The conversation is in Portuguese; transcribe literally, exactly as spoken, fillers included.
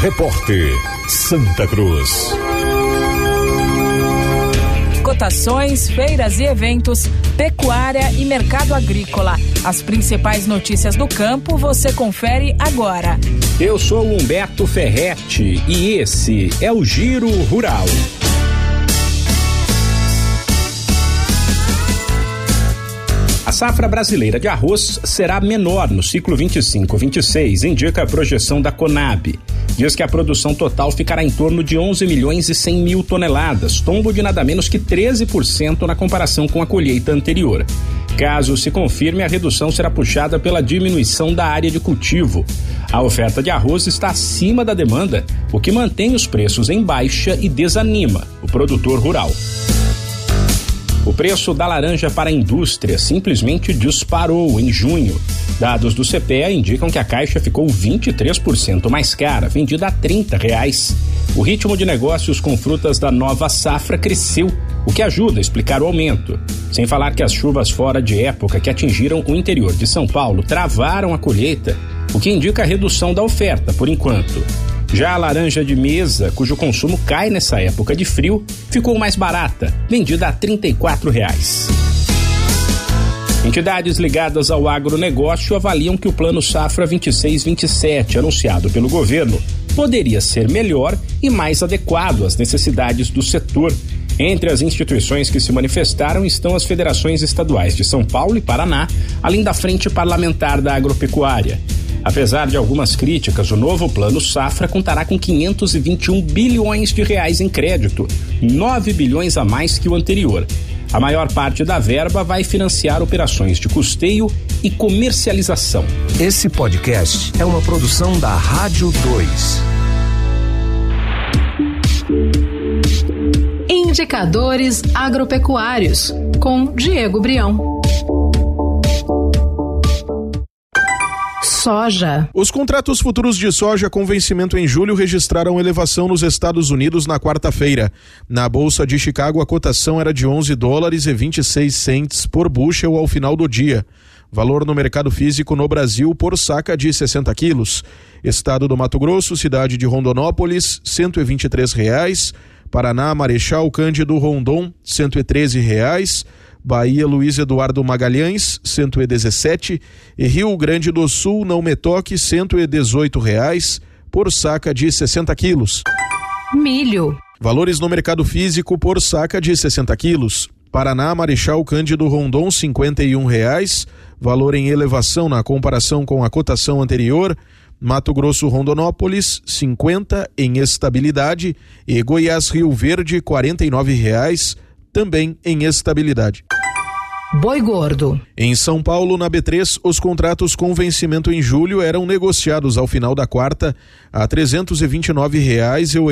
Repórter Santa Cruz. Cotações, feiras e eventos, pecuária e mercado agrícola. As principais notícias do campo você confere agora. Eu sou Humberto Ferretti e esse é o Giro Rural. A safra brasileira de arroz será menor no ciclo vinte e cinco vinte e seis, indica a projeção da Conab. Diz que a produção total ficará em torno de onze milhões e cem mil toneladas, tombo de nada menos que treze por cento na comparação com a colheita anterior. Caso se confirme, a redução será puxada pela diminuição da área de cultivo. A oferta de arroz está acima da demanda, o que mantém os preços em baixa e desanima o produtor rural. O preço da laranja para a indústria simplesmente disparou em junho. Dados do C P E A indicam que a caixa ficou vinte e três por cento mais cara, vendida a trinta reais. O ritmo de negócios com frutas da nova safra cresceu, o que ajuda a explicar o aumento. Sem falar que as chuvas fora de época que atingiram o interior de São Paulo travaram a colheita, o que indica a redução da oferta por enquanto. Já a laranja de mesa, cujo consumo cai nessa época de frio, ficou mais barata, vendida a trinta e quatro reais. Entidades ligadas ao agronegócio avaliam que o Plano Safra vinte e seis vinte e sete, anunciado pelo governo, poderia ser melhor e mais adequado às necessidades do setor. Entre as instituições que se manifestaram estão as federações estaduais de São Paulo e Paraná, além da Frente Parlamentar da Agropecuária. Apesar de algumas críticas, o novo Plano Safra contará com quinhentos e vinte e um bilhões de reais em crédito, nove bilhões a mais que o anterior. A maior parte da verba vai financiar operações de custeio e comercialização. Esse podcast é uma produção da Rádio dois. Indicadores agropecuários, com Diego Brião. Soja. Os contratos futuros de soja com vencimento em julho registraram elevação nos Estados Unidos na quarta-feira. Na Bolsa de Chicago, a cotação era de onze dólares e vinte e seis centes por bushel ao final do dia. Valor no mercado físico no Brasil por saca de sessenta quilos. Estado do Mato Grosso, cidade de Rondonópolis, cento e vinte e três reais. Paraná, Marechal Cândido Rondon, cento e treze reais. Bahia, Luiz Eduardo Magalhães, cento e dezessete, e Rio Grande do Sul, Não Me Toque, cento e dezoito reais por saca de sessenta quilos. Milho. Valores no mercado físico por saca de sessenta quilos. Paraná, Marechal Cândido Rondon, cinquenta e um reais, valor em elevação na comparação com a cotação anterior. Mato Grosso, Rondonópolis, cinquenta em estabilidade, e Goiás, Rio Verde, quarenta e nove reais, também em estabilidade. Boi gordo. Em São Paulo, na B três, os contratos com vencimento em julho eram negociados ao final da quarta a trezentos e vinte e nove reais e